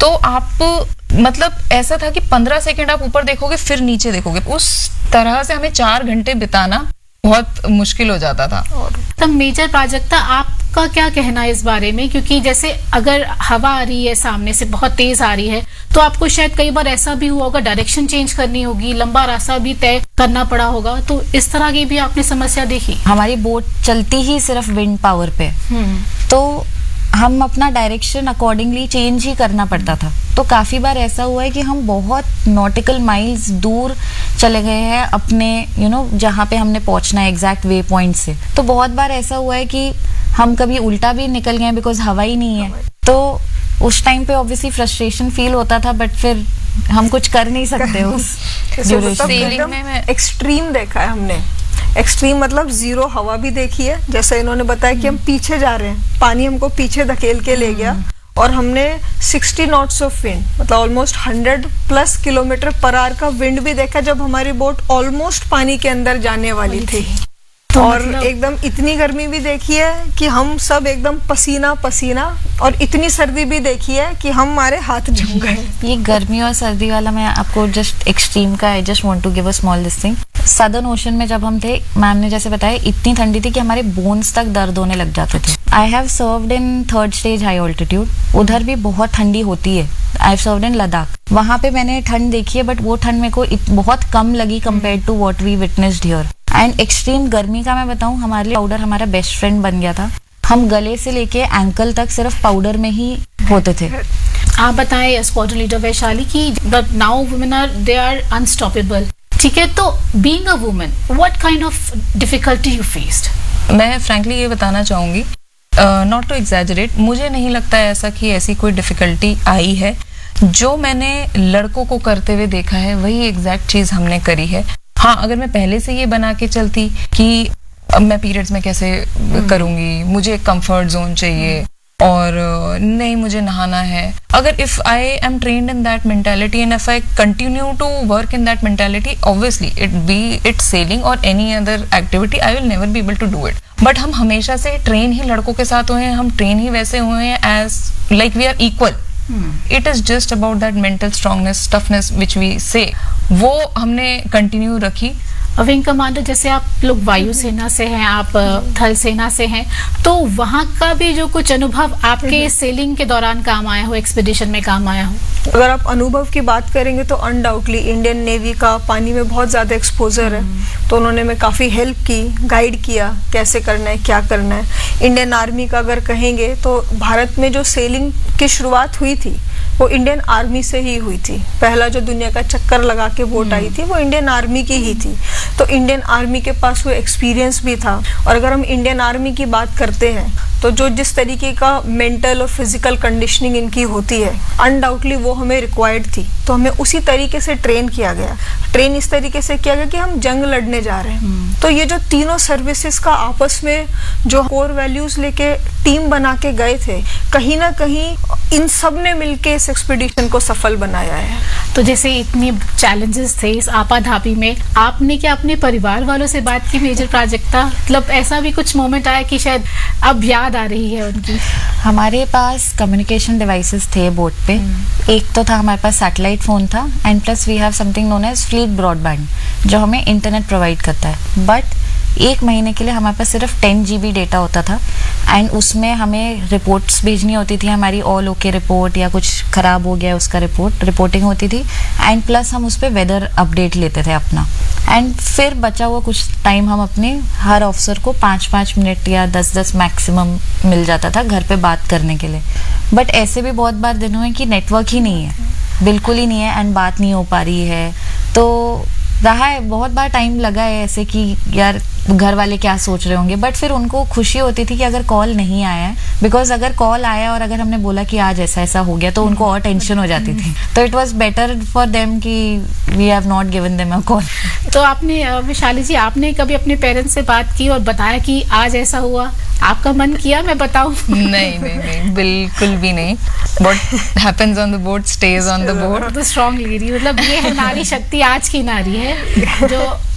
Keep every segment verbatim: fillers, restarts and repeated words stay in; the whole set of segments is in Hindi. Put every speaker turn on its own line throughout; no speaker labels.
तो आप मतलब ऐसा था कि पंद्रह सेकंड आप ऊपर देखोगे फिर नीचे देखोगे, उस तरह से हमें चार घंटे बिताना बहुत मुश्किल हो जाता था।
तो मेजर प्राजक्ता, आपका क्या कहना है इस बारे में? क्योंकि जैसे अगर हवा आ रही है सामने से बहुत तेज आ रही है तो आपको शायद कई बार ऐसा भी हुआ होगा, डायरेक्शन चेंज करनी होगी, लंबा रास्ता भी तय करना पड़ा होगा, तो इस तरह की भी आपने समस्या देखी?
हमारी बोट चलती ही सिर्फ विंड पावर पे, तो हम अपना डायरेक्शन अकॉर्डिंगली चेंज ही करना पड़ता था। तो काफी बार ऐसा हुआ है कि हम बहुत नॉटिकल माइल्स दूर चले गए हैं अपने यू नो जहाँ पे हमने पहुंचना है एग्जैक्ट वे पॉइंट से। तो बहुत बार ऐसा हुआ है कि हम कभी उल्टा भी निकल गए बिकॉज हवा ही नहीं है। तो उस टाइम पे ऑब्वियसली फ्रस्ट्रेशन फील होता था, बट फिर हम कुछ कर नहीं सकते उस
ड्यूरेशन में। एक्सट्रीम देखा है हमने, एक्सट्रीम मतलब जीरो हवा भी देखी है, जैसे इन्होंने बताया कि हम पीछे जा रहे हैं, पानी हमको पीछे धकेल के ले गया, और हमने साठ नॉट्स ऑफ विंड मतलब almost hundred plus kilometre per hour का विंड भी देखा जब हमारी बोट ऑलमोस्ट पानी के अंदर जाने वाली थी। तो और मतलब... एकदम इतनी गर्मी भी देखी है कि हम सब एकदम पसीना पसीना, और इतनी सर्दी भी देखी है कि हम हमारे हाथ जम गए।
ये गर्मी और सर्दी वाला मैं आपको जस्ट एक्सट्रीम का I just want to give a small this thing. Southern ocean में जब हम थे, मैम ने जैसे बताया इतनी ठंडी थी कि हमारे बोन्स तक दर्द होने लग जाते थे। I have served in third stage high altitude, उधर भी बहुत ठंडी होती है। I have served in Ladakh, वहां पे मैंने ठंड देखी है, बट वो ठंड मेरे को बहुत कम लगी compare to what we witnessed here. And extreme गर्मी का मैं बताऊं, हमारे लिए पाउडर हमारा बेस्ट फ्रेंड बन गया था। हम गले से लेके एंकल तक सिर्फ पाउडर में ही होते थे।
आप बताएं स्क्वाड्रन लीडर वैशाली की now women are they are unstoppable, ठीक है, तो being a woman what kind of difficulty you faced?
मैं फ्रैंकली ये बताना चाहूंगी, नॉट टू एग्जैजरेट, मुझे नहीं लगता है ऐसा कि ऐसी कोई डिफिकल्टी आई है। जो मैंने लड़कों को करते हुए देखा है वही एग्जैक्ट चीज हमने करी है। हाँ, अगर मैं पहले से ये बना के चलती कि अब मैं पीरियड्स में कैसे करूंगी, मुझे कंफर्ट जोन चाहिए और नहीं मुझे नहाना है, अगर if I am trained in that mentality and if I continue to work in that mentality, obviously it be it selling और any other activity, I will never be able to do it. But हम हमेशा से ट्रेन ही लड़कों के साथ हुए हैं, हम ट्रेन ही वैसे हुए हैं as like we are equal. It is just about that mental strongness, toughness which we से, वो हमने कंटिन्यू रखी।
विंग कमांडर, जैसे आप लोग वायुसेना से हैं, आप थल सेना से हैं, तो वहाँ का भी जो कुछ अनुभव आपके सेलिंग के दौरान काम आया हो, एक्सपीडिशन में काम आया हो?
अगर आप अनुभव की बात करेंगे तो अनडाउटली इंडियन नेवी का पानी में बहुत ज़्यादा एक्सपोजर है, तो उन्होंने हमें काफ़ी हेल्प की, गाइड किया कैसे करना है, क्या करना है। इंडियन आर्मी का अगर कहेंगे तो भारत में जो सेलिंग की शुरुआत हुई थी वो इंडियन आर्मी से ही हुई थी। पहला जो दुनिया का चक्कर लगा के बोट आई थी वो इंडियन आर्मी की ही थी, तो इंडियन आर्मी के पास वो एक्सपीरियंस भी था। और अगर हम इंडियन आर्मी की बात करते हैं तो जो जिस तरीके का मेंटल और फिजिकल कंडीशनिंग इनकी होती है, अनडाउटली वो हमें रिक्वायर्ड थी, तो हमें उसी तरीके से ट्रेन किया गया। ट्रेन इस तरीके से किया गया कि हम जंग लड़ने जा रहे हैं। तो ये जो तीनों सर्विसेज का आपस में जो कोर वैल्यूज लेके टीम बना के गए थे, कहीं ना कहीं इन सब ने मिलके इस एक्सपीडिशन को सफल बनाया है।
तो जैसे इतनी चैलेंजेस थे इस आपाधापी में, आपने क्या अपने परिवार वालों से बात की मेजर प्राजक्ता? मतलब ऐसा भी कुछ मोमेंट आया कि शायद अब याद आ रही है उनकी?
हमारे पास कम्युनिकेशन डिवाइसेस थे बोट पे। एक तो था हमारे पास सैटेलाइट फोन था, and plus we have something known as fleet broadband जो हमें इंटरनेट प्रोवाइड करता है। बट एक महीने के लिए हमारे पास सिर्फ टेन जी बी डेटा होता था, एंड उसमें हमें रिपोर्ट्स भेजनी होती थी, हमारी ऑल ओके रिपोर्ट या कुछ खराब हो गया उसका रिपोर्ट रिपोर्टिंग होती थी, एंड प्लस हम उस पर वेदर अपडेट लेते थे अपना। एंड फिर बचा हुआ कुछ टाइम हम अपने हर ऑफिसर को पाँच पाँच मिनट या दस दस मैक्सिमम मिल जाता था घर पे बात करने के लिए। बट ऐसे भी बहुत बार दिन हुए कि नेटवर्क ही नहीं है, बिल्कुल ही नहीं है, एंड बात नहीं हो पा रही है। तो रहा है, बहुत बार टाइम लगा है ऐसे कि यार घर वाले क्या सोच रहे होंगे, बट फिर उनको खुशी होती थी कि अगर कॉल नहीं आया है, बिकॉज अगर कॉल आया और अगर हमने बोला कि आज ऐसा ऐसा हो गया तो उनको और टेंशन हो जाती थी। तो it was better for them कि we have not given them a call.
तो आपने वैशाली जी, आपने कभी अपने पेरेंट्स से बात की और बताया कि आज ऐसा हुआ? आपका मन किया मैं बताऊं?
नहीं नहीं नहीं, बिल्कुल भी नहीं। What happens on the boat stays on the boat.
तो स्ट्रॉन्ग लेडी, मतलब ये है नारी शक्ति आज की नारी है जो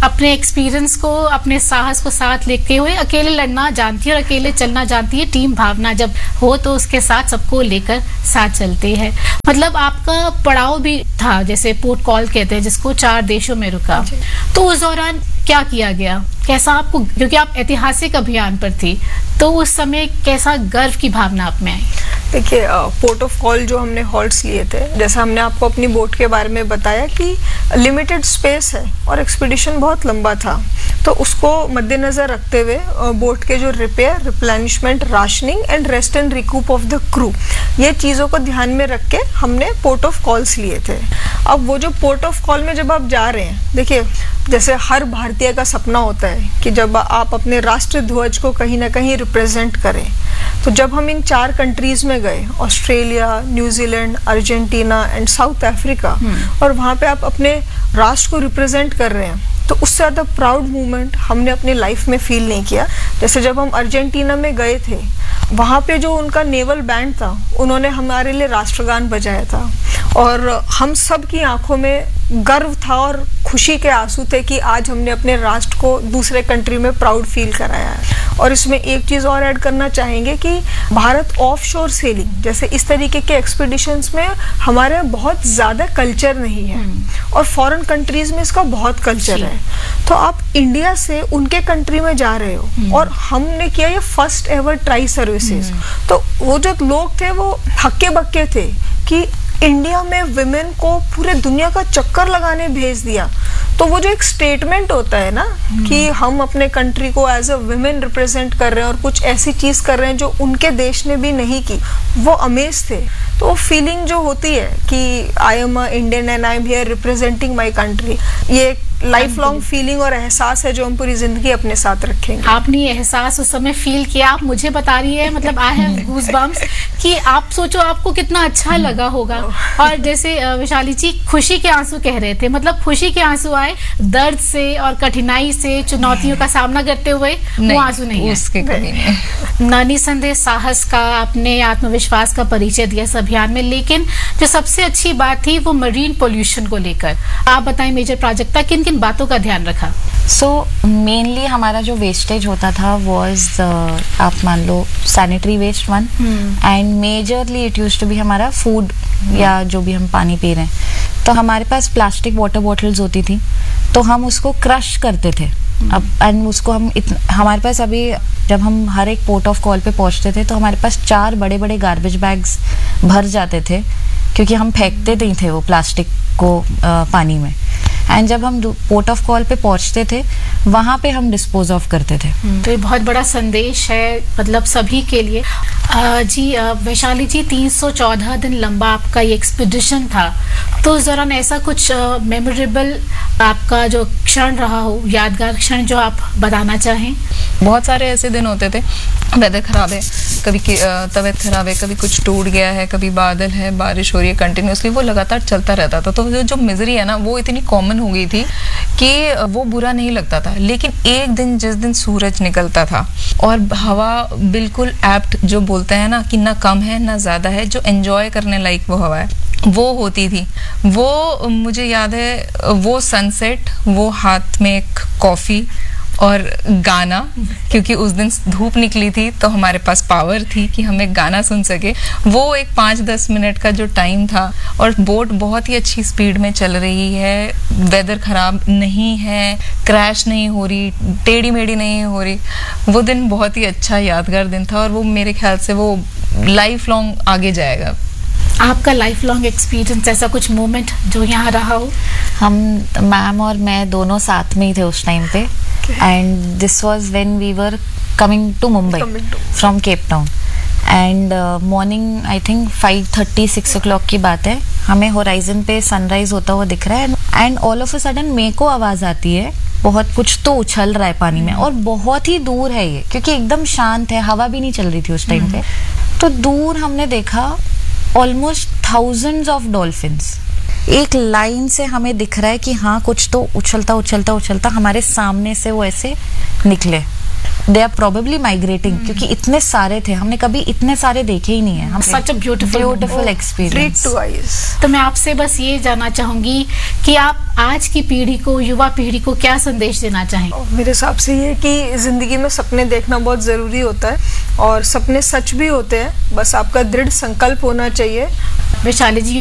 अपने एक्सपीरियंस को, अपने साहस को साथ लेके हुए अकेले लड़ना जानती है और अकेले चलना जानती है। टीम भावना जब हो तो उसके साथ सबको लेकर साथ चलती है। मतलब आपका पड़ाव भी था, जैसे पोर्ट कॉल कहते हैं जिसको, चार देशों में रुका, तो उस दौरान क्या किया गया, कैसा आपको, क्योंकि आप ऐतिहासिक अभियान पर थी, तो उस समय कैसा गर्व की भावना आप में आई?
देखिए, पोर्ट ऑफ कॉल जो हमने हॉल्ट्स लिए थे, जैसा हमने आपको अपनी बोट के बारे में बताया कि लिमिटेड स्पेस है और एक्सपीडिशन बहुत लंबा था, तो उसको मद्देनजर रखते हुए बोट के जो repair, replenishment, rationing and rest and recoup of the crew, ये चीज़ों को ध्यान में रख के हमने पोर्ट ऑफ कॉल्स लिए थे। अब वो जो पोर्ट ऑफ कॉल में जब आप जा रहे हैं, देखिए जैसे हर भारतीय का सपना होता है कि जब आप अपने राष्ट्रीय ध्वज को कहीं ना कहीं रिप्रेजेंट करें, तो जब हम इन चार कंट्रीज में गए, Australia, New Zealand, Argentina and south Africa, और वहाँ पे आप अपने राष्ट्र को रिप्रेजेंट कर रहे हैं, तो उससे ज़्यादा प्राउड मोमेंट हमने अपनी लाइफ में फील नहीं किया। जैसे जब हम अर्जेंटीना में गए थे, वहाँ पे जो उनका नेवल बैंड था, उन्होंने हमारे लिए राष्ट्रगान बजाया था, और हम सब की आंखों में गर्व था और खुशी के आंसू थे कि आज हमने अपने राष्ट्र को दूसरे कंट्री में प्राउड फील कराया है। और इसमें एक चीज़ और ऐड करना चाहेंगे कि भारत ऑफ शोर सेलिंग जैसे इस तरीके के एक्सपीडिशंस में हमारे यहाँ बहुत ज़्यादा कल्चर नहीं है, और फॉरेन कंट्रीज़ में इसका बहुत कल्चर है। तो आप इंडिया से उनके कंट्री में जा रहे हो, और हमने किया ये फर्स्ट एवर ट्राई सर्विसेज, तो वो जो लोग थे वो हक्के बक्के थे कि इंडिया में विमेन को पूरे दुनिया का चक्कर लगाने भेज दिया। तो वो जो एक स्टेटमेंट होता है ना कि हम अपने कंट्री को एज अ विमेन रिप्रेजेंट कर रहे हैं और कुछ ऐसी चीज़ कर रहे हैं जो उनके देश ने भी नहीं की, वो अमेज थे। तो वो फीलिंग जो होती है कि I am a Indian and I am here representing my country, ये लाइफ लॉन्ग फीलिंग और एहसास है जो हम पूरी जिंदगी अपने साथ रखेंगे।
आपने ये एहसास उस समय फील किया, आप मुझे बता रही है, मतलब आई हैव गूज़बम्प्स कि आप सोचो आपको कितना अच्छा लगा होगा। और जैसे वैशाली जी खुशी के आंसू कह रहे थे, मतलब खुशी के आंसू आए, दर्द से और कठिनाई से, चुनौतियों का सामना करते हुए वो आंसू नहीं है,
उसके कभी नहीं।
ना निसंदेह साहस का, अपने आत्मविश्वास का परिचय दिया इस अभियान में। लेकिन जो सबसे अच्छी बात थी वो मरीन पोल्यूशन को लेकर, आप बताएं मेजर प्राजक्ता किन किन बातों का ध्यान रखा?
सो मेनली हमारा जो वेस्टेज होता था वॉज uh, आप मान लो sanitary waste one, and majorly it use to be हमारा फूड या जो भी हम पानी पी रहे हैं। तो हमारे पास प्लास्टिक वाटर बॉटल्स होती थी, तो हम उसको क्रश करते थे। अब एंड उसको हम इत, हमारे पास अभी जब हम हर एक पोर्ट ऑफ कॉल पे पहुंचते थे तो हमारे पास चार बड़े बड़े गार्बेज बैग्स भर जाते थे, क्योंकि हम फेंकते नहीं थे वो प्लास्टिक को आ, पानी में। एंड जब हम पोर्ट ऑफ कॉल पे पहुंचते थे वहाँ पे हम डिस्पोज ऑफ करते थे।
तो ये बहुत बड़ा संदेश है, मतलब सभी के लिए। आ, जी वैशाली जी, तीन सौ चौदह दिन लंबा आपका ये एक्सपीडिशन था, तो उस दौरान ऐसा कुछ मेमोरेबल आपका जो क्षण रहा हो, यादगार क्षण जो आप बताना चाहें?
बहुत सारे ऐसे दिन होते थे, वेदर खराब है, कभी तबीयत खराब है, कभी कुछ टूट गया है, कभी बादल है, बारिश हो रही है कंटिन्यूसली, वो लगातार चलता रहता था। तो जो मिजरी है ना वो इतनी कॉमन हो गई थी कि वो बुरा नहीं लगता था। लेकिन एक दिन जिस दिन सूरज निकलता था और हवा बिल्कुल एप्ट, जो बोलते हैं ना कि ना कम है ना ज़्यादा है, जो एंजॉय करने लायक वो हवा है, वो होती थी। वो मुझे याद है, वो सनसेट, वो हाथ में एक कॉफ़ी और गाना, क्योंकि उस दिन धूप निकली थी तो हमारे पास पावर थी कि हम एक गाना सुन सके। वो एक पाँच दस मिनट का जो टाइम था, और बोट बहुत ही अच्छी स्पीड में चल रही है, वेदर ख़राब नहीं है, क्रैश नहीं हो रही, टेढ़ी मेढ़ी नहीं हो रही। वो दिन बहुत ही अच्छा यादगार दिन था, और वो मेरे ख्याल से वो लाइफ लॉन्ग आगे जाएगा।
आपका लाइफ लॉन्ग एक्सपीरियंस, ऐसा कुछ मोमेंट जो यहाँ रहा हो?
हम मैम और मैं दोनों साथ में ही थे उस टाइम पे, and this was when we were coming to Mumbai from Cape Town, and morning I think five thirty six O clock की बात है। हमें होराइजन पे सनराइज होता हुआ दिख रहा है, and all of a sudden मेरे को आवाज़ आती है, बहुत कुछ तो उछल रहा है पानी में, और बहुत ही दूर है ये, क्योंकि एकदम शांत है, हवा भी नहीं चल रही थी उस टाइम पे। तो दूर हमने देखा ऑलमोस्ट थाउजेंड्स ऑफ डॉल्फिन्स, एक लाइन से हमें दिख रहा है कि हाँ कुछ तो उछलता उछलता उछलता हमारे सामने से वो ऐसे निकले। दे आर प्रोबेबली माइग्रेटिंग, क्योंकि इतने सारे थे, हमने कभी इतने सारे देखे ही नहीं है। हम
सच अ ब्यूटीफुल
ब्यूटीफुल एक्सपीरियंस।
तो मैं आपसे बस ये जानना चाहूंगी कि आप आज की पीढ़ी को, युवा पीढ़ी को क्या संदेश देना चाहेंगे?
मेरे हिसाब से ये कि जिंदगी में सपने देखना बहुत जरूरी होता है और सपने सच भी होते हैं, बस आपका दृढ़ संकल्प होना चाहिए।
वैशाली जी